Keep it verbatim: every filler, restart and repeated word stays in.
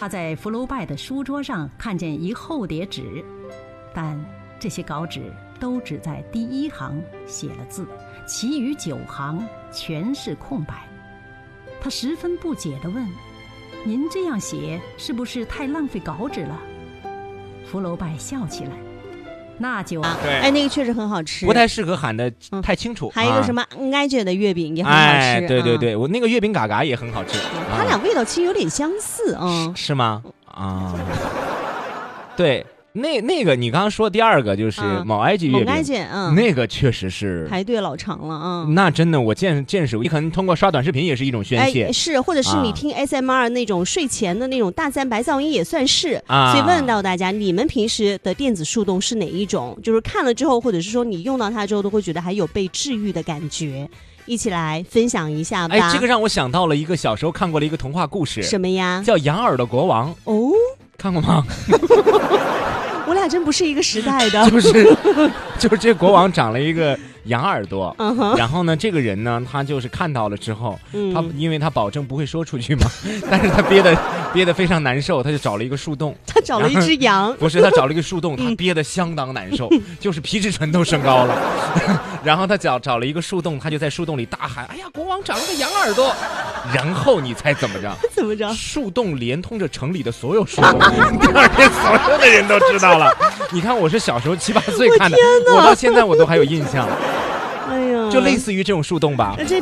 他在福楼拜的书桌上看见一厚叠纸，但这些稿纸都只在第一行写了字，其余九行全是空白。他十分不解地问：您这样写是不是太浪费稿纸了？福楼拜笑起来，那就、啊、 对， 哎，那个确实很好吃， 不太适合喊的太清楚、 嗯、还有一个什么挨着的月饼也很好吃、 哎、对对对、啊、我那个月饼嘎嘎也很好吃、 嗯、它俩味道其实有点相似啊、嗯， 是吗？啊，对，那那个你刚刚说第二个就是某埃及月饼， 某埃及，嗯， 那个确实是排队老长了啊、嗯。 那真的我见见识，你可能通过刷短视频也是一种宣泄， 哎、是，或者是你听 S M R 那种睡前的那种大自然白噪音也算是。啊、所以问到大家，你们平时的电子树洞是哪一种？就是看了之后，或者是说你用到它之后，都会觉得还有被治愈的感觉。一起来分享一下吧。 哎，这个让我想到了一个小时候看过的一个童话故事。 什么呀？ 叫《羊耳朵国王》。 哦， 看过吗？ 我俩真不是一个时代的。 就是就是这国王长了一个羊耳朵、 uh-huh. 然后呢这个人呢他就是看到了之后、 嗯、 他因为他保证不会说出去嘛，但是他憋得憋得非常难受，他就找了一个树洞， 他找了一只羊， 不是，他找了一个树洞，他憋得相当难受、嗯、就是皮质醇都升高了然后他找找了一个树洞，他就在树洞里大喊，哎呀，国王长了个羊耳朵，然后你猜怎么着？ 怎么着？ 树洞连通着城里的所有树洞第二天所有的人都知道了你看我是小时候七八岁看的， 我, 我到现在我都还有印象。 哎呀， 就类似于这种树洞吧。